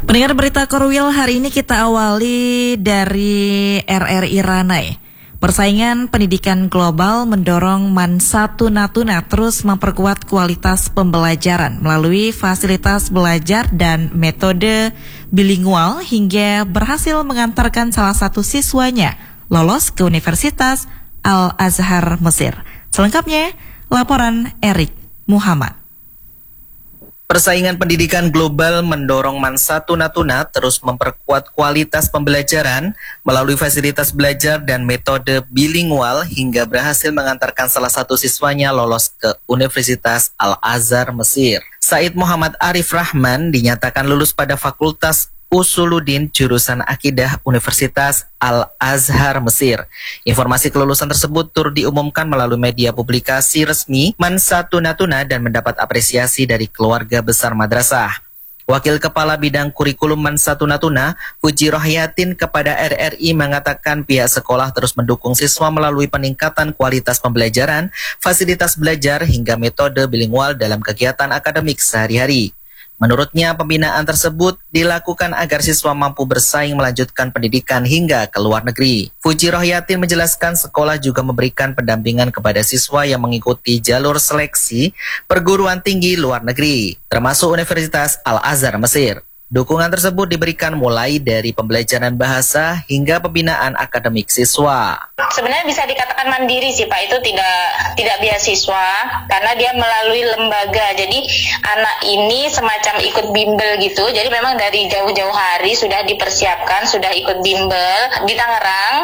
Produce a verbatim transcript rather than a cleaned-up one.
Pendengar berita Korwil, hari ini kita awali dari R R I Ranai. Persaingan pendidikan global mendorong Mansatu Natuna terus memperkuat kualitas pembelajaran melalui fasilitas belajar dan metode bilingual hingga berhasil mengantarkan salah satu siswanya lolos ke Universitas Al-Azhar Mesir. Selengkapnya, laporan Erik Muhammad. Persaingan pendidikan global mendorong Mansatu Natuna terus memperkuat kualitas pembelajaran melalui fasilitas belajar dan metode bilingual hingga berhasil mengantarkan salah satu siswanya lolos ke Universitas Al-Azhar Mesir. Said Muhammad Arif Rahman dinyatakan lulus pada Fakultas Usuluddin jurusan Akidah Universitas Al-Azhar Mesir. Informasi kelulusan tersebut turut diumumkan melalui media publikasi resmi Mansatu Natuna dan mendapat apresiasi dari keluarga besar madrasah. Wakil Kepala Bidang Kurikulum Mansatu Natuna, Puji Rohyatin kepada R R I mengatakan pihak sekolah terus mendukung siswa melalui peningkatan kualitas pembelajaran, fasilitas belajar hingga metode bilingual dalam kegiatan akademik sehari-hari. Menurutnya, pembinaan tersebut dilakukan agar siswa mampu bersaing melanjutkan pendidikan hingga ke luar negeri. Puji Rohyatin menjelaskan sekolah juga memberikan pendampingan kepada siswa yang mengikuti jalur seleksi perguruan tinggi luar negeri, termasuk Universitas Al-Azhar Mesir. Dukungan tersebut diberikan mulai dari pembelajaran bahasa hingga pembinaan akademik siswa. Sebenarnya bisa dikatakan mandiri sih Pak, itu tidak tidak beasiswa karena dia melalui lembaga. Jadi anak ini semacam ikut bimbel gitu. Jadi memang dari jauh-jauh hari sudah dipersiapkan, sudah ikut bimbel di Tangerang.